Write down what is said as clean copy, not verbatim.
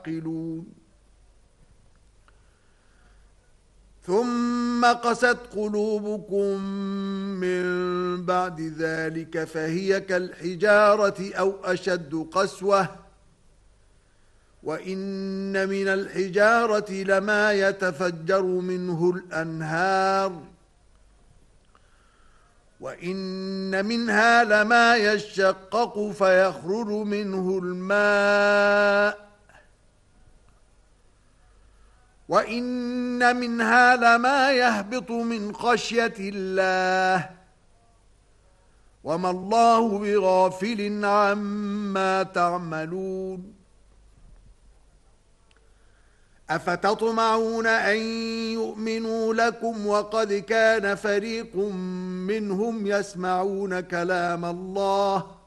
يعقلون ثم قست قلوبكم من بعد ذلك فهي كالحجارة أو أشد قسوة وإن من الحجارة لما يتفجر منه الأنهار وإن منها لما يشقق فيخرج منه الماء وإن منها لما يهبط من خشية الله وما الله بغافل عما تعملون أفتطمعون أن يؤمنوا لكم وقد كان فريق منهم يسمعون كلام الله